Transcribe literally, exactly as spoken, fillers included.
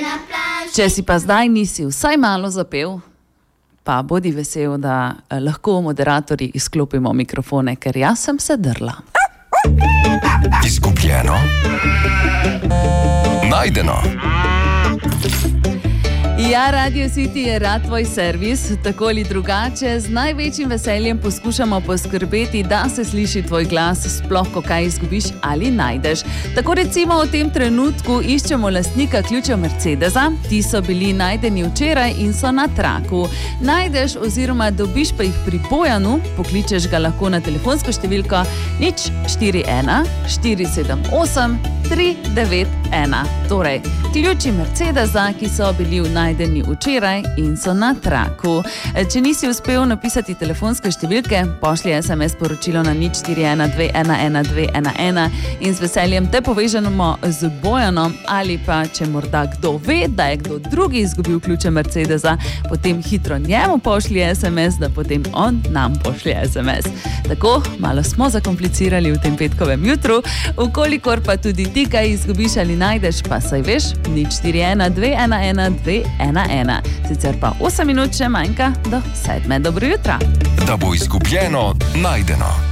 Če si pa zdaj nisi vsaj malo zapel, pa bodi vesel, da lahko moderatorji izklopimo mikrofone, ker jaz sem se drla. Izgubljeno, najdeno. Ja, Radio City je rad tvoj servis, tako ali drugače. Z največjim veseljem poskušamo poskrbeti, da se sliši tvoj glas, sploh ko kaj izgubiš ali najdeš. Tako recimo v tem trenutku iščemo lastnika ključev Mercedesa. Ti so bili najdeni včeraj in so na traku. Najdeš oziroma dobiš pa jih pri Bojanu, pokličeš ga lahko na telefonsko številko nič štiri ena štiri sedem osem tri devet ena. Torej, ključi Mercedesa, ki so bili v najdeni včeraj in so na traku. Če nisi uspel napisati telefonske številke, pošlji es em es sporočilo na nič štiri ena dve ena ena dve ena ena in z veseljem te povežemo z Bojanom, ali pa če morda kdo ve, da je kdo drugi izgubil ključe Mercedesa, potem hitro njemu pošlji es em es, da potem on nam pošlje es em es. Tako, malo smo zakomplicirali v tem petkovem jutru, ukolikor pa tudi ti kaj izgubiš ali najdeš, pa saj veš, nič štiri ena dve ena ena dve ena ena. Sicer pa osem minut še manjka do sedme. Dobro jutra. Da bo izgubljeno, najdeno.